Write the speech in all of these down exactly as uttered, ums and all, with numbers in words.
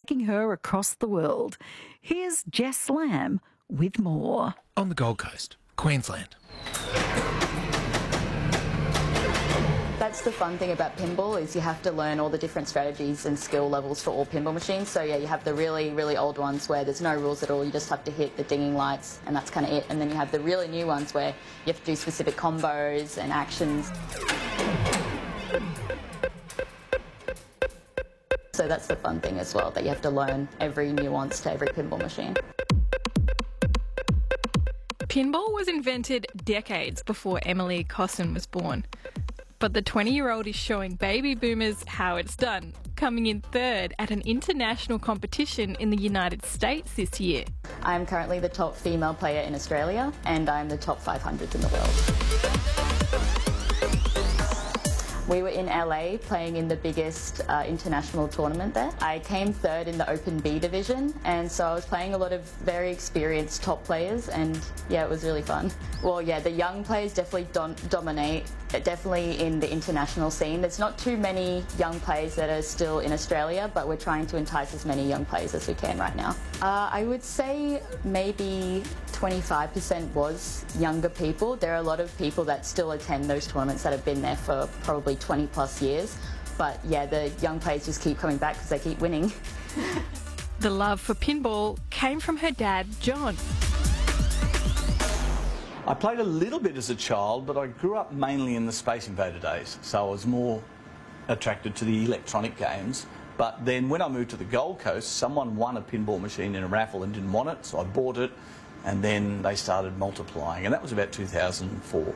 taking her across the world. Here's Jess Lamb with more. On the Gold Coast, Queensland. That's the fun thing about pinball, is you have to learn all the different strategies and skill levels for all pinball machines. So yeah, you have the really, really old ones where there's no rules at all. You just have to hit the dinging lights and that's kind of it. And then you have the really new ones where you have to do specific combos and actions. So that's the fun thing as well, that you have to learn every nuance to every pinball machine. Pinball was invented decades before Emily Cosson was born. But the twenty-year-old is showing baby boomers how it's done, coming in third at an international competition in the United States this year. I'm currently the top female player in Australia, and I'm the top five hundred in the world. We were in L A playing in the biggest uh, international tournament there. I came third in the Open B division, and so I was playing a lot of very experienced top players, and yeah, it was really fun. Well, yeah, the young players definitely don dominate, definitely in the international scene. There's not too many young players that are still in Australia, but we're trying to entice as many young players as we can right now. Uh, I would say maybe twenty-five percent was younger people. There are a lot of people that still attend those tournaments that have been there for probably twenty plus years. But yeah, the young players just keep coming back because they keep winning. The love for pinball came from her dad, John. I played a little bit as a child, but I grew up mainly in the Space Invader days, so I was more attracted to the electronic games. But then when I moved to the Gold Coast, someone won a pinball machine in a raffle and didn't want it, so I bought it, and then they started multiplying, and that was about two thousand four.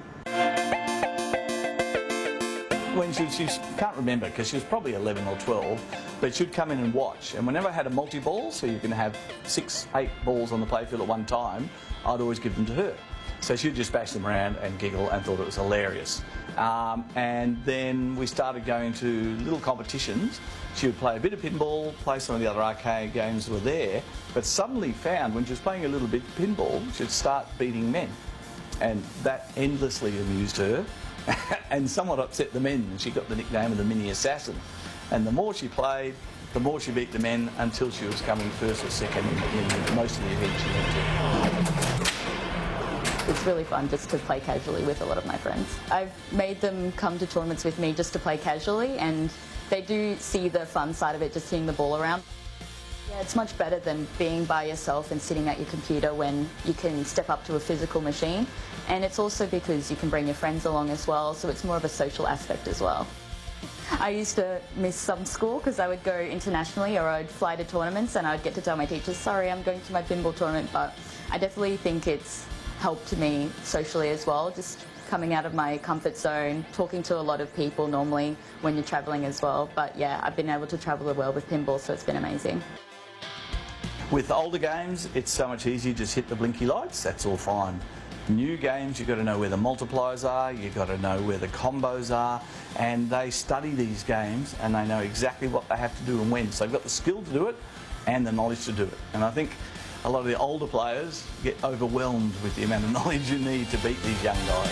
When she, she can't remember, because she was probably eleven or twelve, but she'd come in and watch, and whenever I had a multi-ball, so you can have six, eight balls on the playfield at one time, I'd always give them to her. So she'd just bash them around and giggle and thought it was hilarious. Um, and then we started going to little competitions. She would play a bit of pinball, play some of the other arcade games that were there, but suddenly found when she was playing a little bit of pinball, she'd start beating men. And that endlessly amused her and somewhat upset the men, and she got the nickname of the Mini Assassin. And the more she played, the more she beat the men, until she was coming first or second in most of the events she went to. It's really fun just to play casually with a lot of my friends. I've made them come to tournaments with me just to play casually, and they do see the fun side of it, just seeing the ball around. Yeah, it's much better than being by yourself and sitting at your computer when you can step up to a physical machine. And it's also because you can bring your friends along as well, so it's more of a social aspect as well. I used to miss some school because I would go internationally, or I'd fly to tournaments and I'd get to tell my teachers, sorry, I'm going to my pinball tournament, but I definitely think it's helped me socially as well, just coming out of my comfort zone, talking to a lot of people normally when you're travelling as well. But yeah, I've been able to travel the world with pinball, so it's been amazing. With older games, it's so much easier, just hit the blinky lights, that's all fine. New games, you've got to know where the multipliers are, you've got to know where the combos are, and they study these games and they know exactly what they have to do and when. So they've got the skill to do it and the knowledge to do it. And I think a lot of the older players get overwhelmed with the amount of knowledge you need to beat these young guys.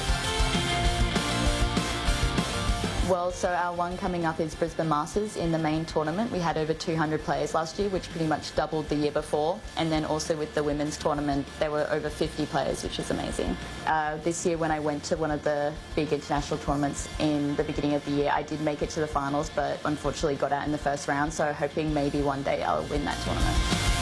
Well, so our one coming up is Brisbane Masters. In the main tournament, we had over two hundred players last year, which pretty much doubled the year before. And then also with the women's tournament, there were over fifty players, which is amazing. Uh, this year, when I went to one of the big international tournaments in the beginning of the year, I did make it to the finals, but unfortunately got out in the first round. So hoping maybe one day I'll win that tournament.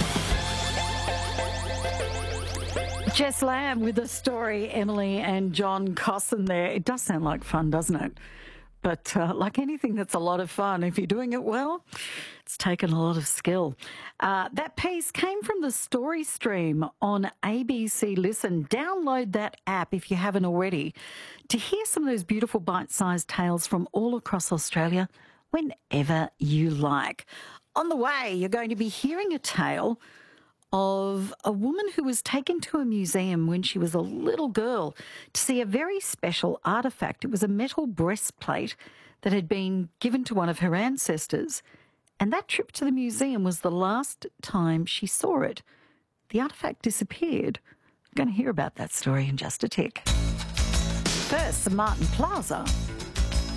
Jess Lamb with the story, Emily and John Cosson there. It does sound like fun, doesn't it? But uh, like anything that's a lot of fun, if you're doing it well, it's taken a lot of skill. Uh, that piece came from the story stream on A B C Listen. Download that app if you haven't already to hear some of those beautiful bite-sized tales from all across Australia whenever you like. On the way, you're going to be hearing a tale of a woman who was taken to a museum when she was a little girl to see a very special artefact. It was a metal breastplate that had been given to one of her ancestors, and that trip to the museum was the last time she saw it. The artefact disappeared. I'm going to hear about that story in just a tick. First, Martin Plaza